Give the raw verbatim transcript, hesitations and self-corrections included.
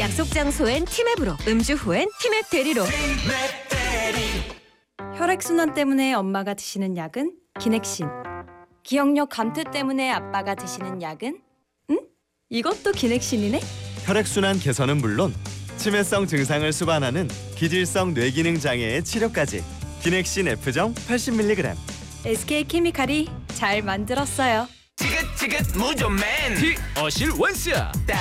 약속 장소엔 티맵으로, 음주 후엔 티맵 대리로. 혈액순환 때문에 엄마가 드시는 약은 기넥신. 기억력 감퇴 때문에 아빠가 드시는 약은? 응? 이것도 기넥신이네? 혈액순환 개선은 물론 치매성 증상을 수반하는 기질성 뇌기능 장애의 치료까지. 기넥신 F정 팔십 밀리그램. 에스케이케미칼이 잘 만들었어요. 지긋지긋 무좀맨 티 어실 원스